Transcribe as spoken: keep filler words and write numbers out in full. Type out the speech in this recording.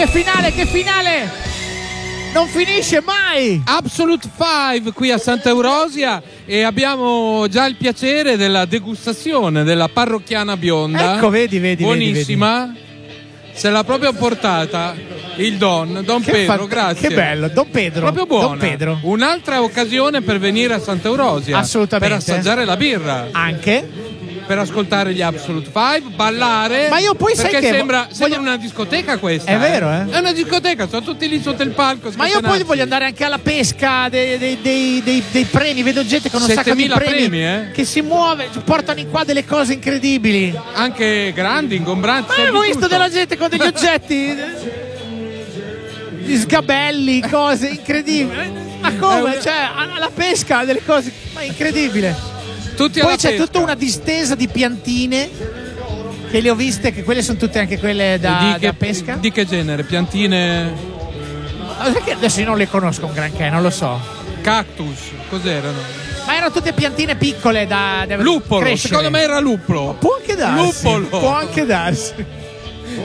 Che finale, che finale! Non finisce mai! Absolute Five qui a Santa Eurosia e abbiamo già il piacere della degustazione della parrocchiana bionda. Ecco, vedi, vedi, buonissima. Vedi, vedi. Se l'ha proprio portata il Don, Don che Pedro, fa... grazie. Che bello, Don Pedro. Proprio buona. Don Pedro. Un'altra occasione per venire a Santa Eurosia. Assolutamente. Per assaggiare la birra. Anche. Per ascoltare gli Absolute Five, ballare. Ma io poi sai perché che sembra, voglio... sembra una discoteca questa. È vero, eh? È una discoteca, sono tutti lì sotto il palco. Ma io poi voglio andare anche alla pesca dei, dei, dei, dei, dei premi. Vedo gente con un sacco di premi, premi eh? che si muove, portano in qua delle cose incredibili. Anche grandi, ingombranti. Ma avevo visto della gente con degli oggetti, gli sgabelli, cose incredibili. Ma come? Cioè, alla pesca delle cose, ma incredibile. Tutti Poi alla c'è pesca. tutta una distesa di piantine che le ho viste, che quelle sono tutte anche quelle da, di che, da pesca. Di che genere? Piantine? Perché adesso io non le conosco un granché, non lo so. Cactus, cos'erano? Ma erano tutte piantine piccole da, da luppolo, crescere. secondo me era luppolo. Può anche darsi. Luppolo. Può anche darsi.